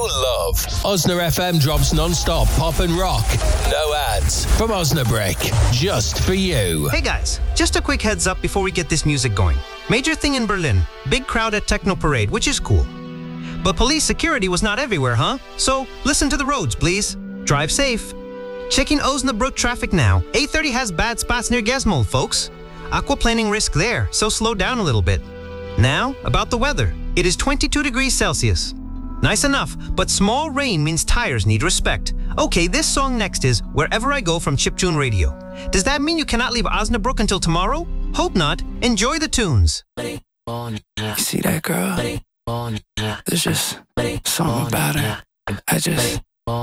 love. Osna FM drops non-stop pop and rock. No ads. From Osnabrick. Just for you. Hey guys, just a quick heads up before we get this music going. Major thing in Berlin. Big crowd at Techno Parade, which is cool. But police security was not everywhere, huh? So listen to the roads, please. Drive safe. Checking Osnabrück traffic now. 8:30 has bad spots near Gesmold, folks. Aquaplaning risk there, so slow down a little bit. Now, about the weather. It is 22 degrees Celsius. Nice enough, but small rain means tires need respect. Okay, this song next is Wherever I Go from Chiptune Radio. Does that mean you cannot leave Osnabrück until tomorrow? Hope not. Enjoy the tunes. You see that girl? There's just something about her. I just